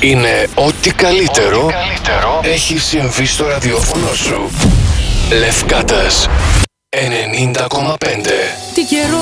είναι ό,τι καλύτερο έχει συμβεί στο ραδιόφωνο σου. Λευκάτας 90,5. Τι καιρό